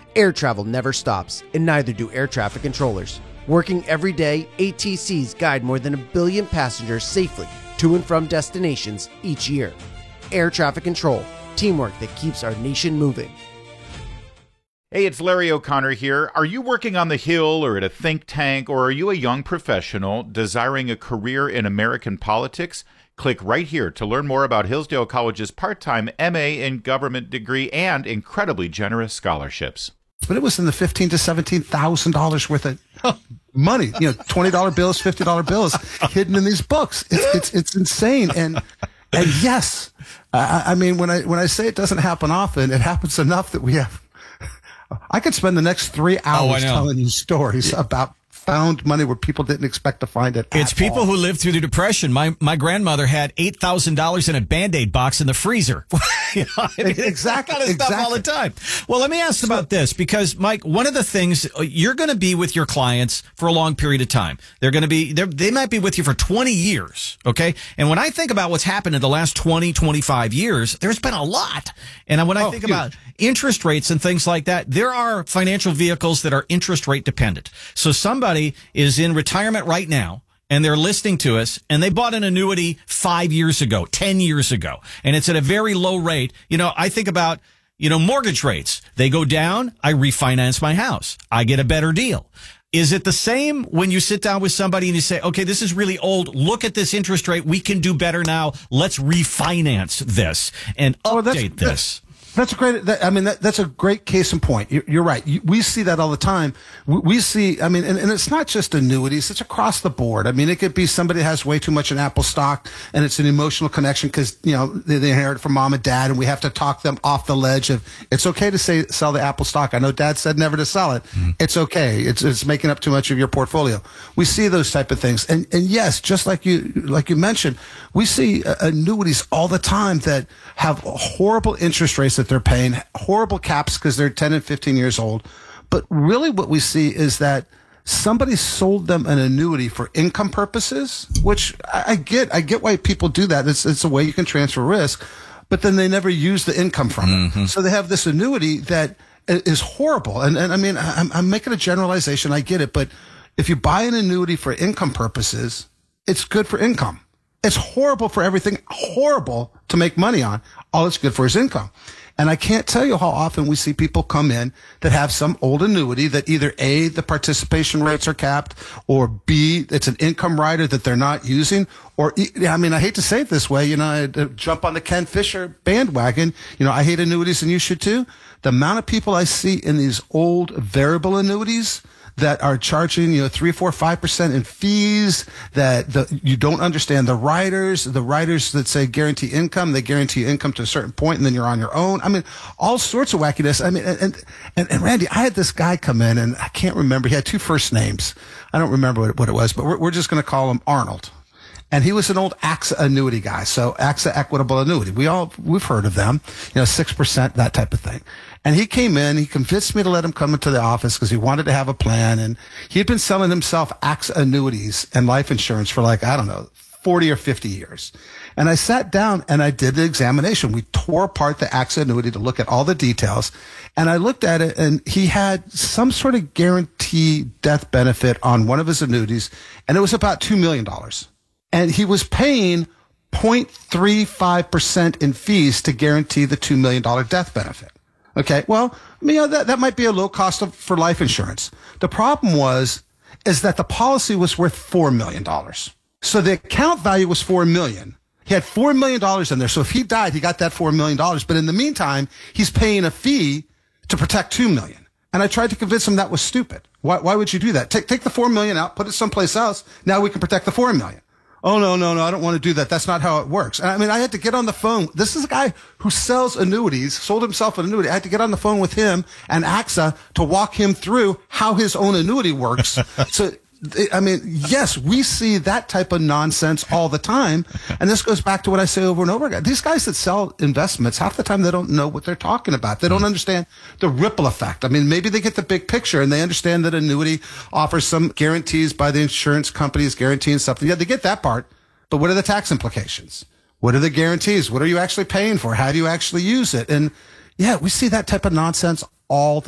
Air travel never stops, and neither do air traffic controllers. Working every day, ATCs guide more than 1 billion passengers safely to and from destinations each year. Air traffic control, teamwork that keeps our nation moving. Hey, it's Larry O'Connor here. Are you working on the Hill or at a think tank, or are you a young professional desiring a career in American politics? Click right here to learn more about Hillsdale College's part-time MA in government degree and incredibly generous scholarships. But it was in the $15,000 to $17,000 worth of money, $20 bills, $50 bills hidden in these books. It's insane. And yes, I mean, when I say it doesn't happen often, it happens enough that we have. I could spend the next 3 hours telling you stories about found money where people didn't expect to find it. It's people who lived through the Depression. My grandmother had $8,000 in a Band-Aid box in the freezer. Exactly. That kind of stuff all the time. Well, let me ask about this, because Mike, one of the things, you're going to be with your clients for a long period of time. They might be with you for 20 years. Okay. And when I think about what's happened in the last 20, 25 years, there's been a lot. And when I think about interest rates and things like that, there are financial vehicles that are interest rate dependent. So somebody is in retirement right now, and they're listening to us, and they bought an annuity 5 years ago, 10 years ago, and it's at a very low rate. I think about, mortgage rates. They go down, I refinance my house. I get a better deal. Is it the same when you sit down with somebody and you say, okay, this is really old. Look at this interest rate. We can do better now. Let's refinance this and update this. That's a great. That's a great case in point. You're right. We see that all the time. We see. And it's not just annuities. It's across the board. It could be somebody has way too much in Apple stock, and it's an emotional connection because they inherit it from mom and dad, and we have to talk them off the ledge of it's okay to sell the Apple stock. I know Dad said never to sell it. It's okay. It's making up too much of your portfolio. We see those type of things, and yes, just like you mentioned, we see annuities all the time that have horrible interest rates that they're paying, horrible caps because they're 10 and 15 years old. But really what we see is that somebody sold them an annuity for income purposes, which I get why people do that. It's a way you can transfer risk, but then they never use the income from it. So they have this annuity that is horrible. And I'm making a generalization. I get it. But if you buy an annuity for income purposes, it's good for income. It's horrible for everything, horrible to make money on. All it's good for is income. And I can't tell you how often we see people come in that have some old annuity that either A, the participation rates are capped, or B, it's an income rider that they're not using, or, I hate to say it this way, I jump on the Ken Fisher bandwagon. I hate annuities and you should too. The amount of people I see in these old variable annuities that are charging 3, 4, 5% in fees, that you don't understand the riders that say guarantee income, they guarantee income to a certain point and then you're on your own. All sorts of wackiness. And Randy, I had this guy come in and I can't remember. He had 2 first names. I don't remember what it was, but we're just going to call him Arnold. And he was an old AXA annuity guy. So AXA Equitable Annuity. We've heard of them, 6%, that type of thing. And he came in, he convinced me to let him come into the office because he wanted to have a plan. And he had been selling himself AXA annuities and life insurance for 40 or 50 years. And I sat down and I did the examination. We tore apart the AXA annuity to look at all the details. And I looked at it and he had some sort of guaranteed death benefit on one of his annuities. And it was about $2 million. And he was paying 0.35% in fees to guarantee the $2 million death benefit. Okay, well, that might be a low cost for life insurance. The problem is that the policy was worth $4 million. So the account value was $4 million. He had $4 million in there. So if he died, he got that $4 million. But in the meantime, he's paying a fee to protect $2 million. And I tried to convince him that was stupid. Why would you do that? Take the $4 million out, put it someplace else. Now we can protect the $4 million. Oh, no, I don't want to do that. That's not how it works. And I had to get on the phone. This is a guy who sells annuities, sold himself an annuity. I had to get on the phone with him and AXA to walk him through how his own annuity works. So yes, we see that type of nonsense all the time. And this goes back to what I say over and over again. These guys that sell investments, half the time they don't know what they're talking about. They don't understand the ripple effect. Maybe they get the big picture and they understand that annuity offers some guarantees by the insurance companies guaranteeing something. Yeah, they get that part. But what are the tax implications? What are the guarantees? What are you actually paying for? How do you actually use it? And yeah, we see that type of nonsense all the